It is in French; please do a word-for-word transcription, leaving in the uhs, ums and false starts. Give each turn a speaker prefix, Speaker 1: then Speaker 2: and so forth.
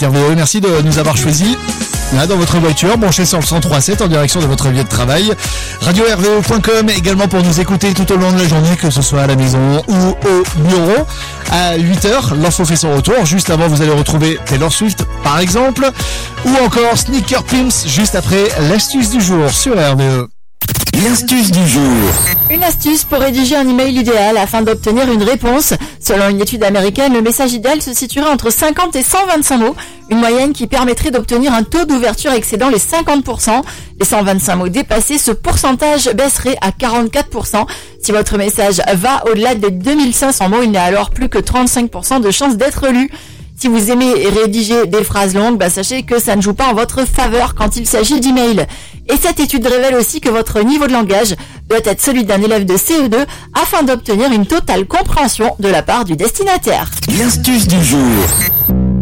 Speaker 1: R V E. Merci de nous avoir choisis. Là, dans votre voiture, branchez sur le cent trois sept en direction de votre lieu de travail. radio r v e point com également pour nous écouter tout au long de la journée, que ce soit à la maison ou au bureau. À huit heures, l'info fait son retour. Juste avant, vous allez retrouver Taylor Swift, par exemple, ou encore Sneaker Pimps, juste après l'astuce du jour sur R V E.
Speaker 2: L'astuce du jour.
Speaker 3: Une astuce pour rédiger un email idéal afin d'obtenir une réponse. Selon une étude américaine, le message idéal se situerait entre cinquante et cent vingt-cinq mots, une moyenne qui permettrait d'obtenir un taux d'ouverture excédant les cinquante pour cent. Les cent vingt-cinq mots dépassés, ce pourcentage baisserait à quarante-quatre pour cent. Si votre message va au-delà des deux mille cinq cents mots, il n'y a alors plus que trente-cinq pour cent de chances d'être lu. Si vous aimez rédiger des phrases longues, bah sachez que ça ne joue pas en votre faveur quand il s'agit d'emails. Et cette étude révèle aussi que votre niveau de langage doit être celui d'un élève de C E deux afin d'obtenir une totale compréhension de la part du destinataire.
Speaker 2: L'astuce du jour.